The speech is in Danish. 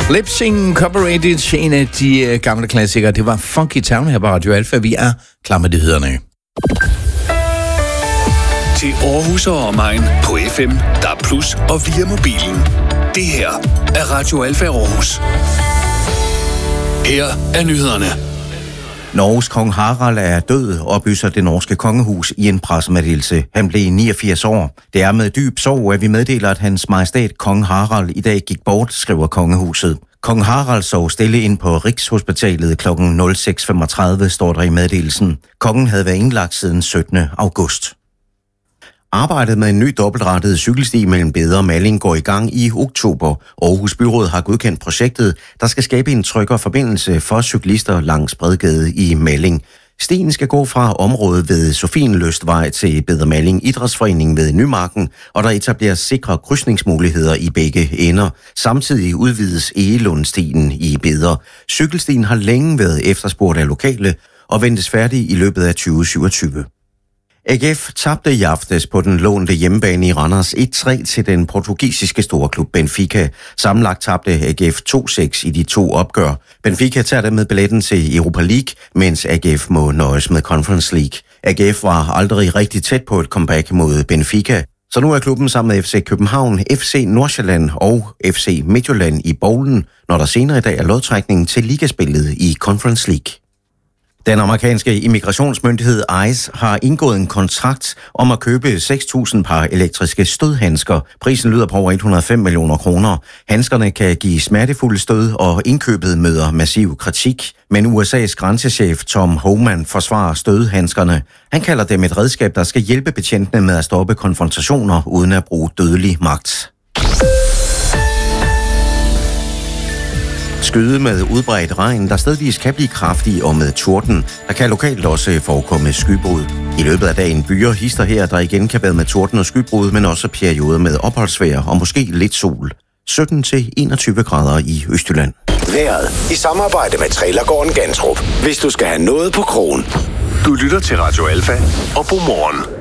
Lips Incorporated, en af de gamle klassikere. Det var Funky Town her på Radio Alfa. Vi er klar med det hederne. Til Aarhus og omegn på FM, DAB+ og via mobilen. Det her er Radio Alfa Aarhus. Her er nyhederne. Norges kong Harald er død, oplyser det norske kongehus i en pressemeddelelse. Han blev 89 år. Det er med dyb sorg, at vi meddeler, at hans majestæt kong Harald i dag gik bort, skriver kongehuset. Kong Harald sov stille ind på Rigshospitalet kl. 06.35, står der i meddelelsen. Kongen havde været indlagt siden 17. august. Arbejdet med en ny dobbeltrettet cykelsti mellem Beder og Malling går i gang i oktober. Aarhus Byråd har godkendt projektet, der skal skabe en tryggere forbindelse for cyklister langs Bredgade i Malling. Stien skal gå fra området ved Sofienlystvej til Beder Malling Idrætsforening ved Nymarken, og der etableres sikre krydsningsmuligheder i begge ender. Samtidig udvides Egelundstien i Beder. Cykelstien har længe været efterspurgt af lokale og ventes færdig i løbet af 2027. AGF tabte i aftes på den lånte hjemmebane i Randers 1-3 til den portugisiske storklub Benfica. Sammenlagt tabte AGF 2-6 i de to opgør. Benfica tager dermed billetten til Europa League, mens AGF må nøjes med Conference League. AGF var aldrig rigtig tæt på et comeback mod Benfica, så nu er klubben sammen med FC København, FC Nordsjælland og FC Midtjylland i bowlen, når der senere i dag er lodtrækning til ligaspillet i Conference League. Den amerikanske immigrationsmyndighed ICE har indgået en kontrakt om at købe 6.000 par elektriske stødhandsker. Prisen lyder på over 105 millioner kroner. Handskerne kan give smertefulde stød, og indkøbet møder massiv kritik. Men USA's grænsechef Tom Homan forsvarer stødhandskerne. Han kalder dem et redskab, der skal hjælpe betjentene med at stoppe konfrontationer uden at bruge dødelig magt. Skyde med udbredt regn, der stedvis kan blive kraftig og med torden. Der kan lokalt også forekomme skybrud. I løbet af dagen byer hister her, der igen kan være med torden og skybrud, men også perioder med opholdsvejr og måske lidt sol. 17-21 grader i Østjylland. Vejret i samarbejde med Trailergården Gantrup. Hvis du skal have noget på krogen. Du lytter til Radio Alfa og Godmorgen.